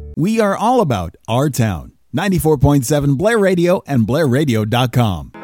We are all about our town. 94.7 Blair Radio and BlairRadio.com.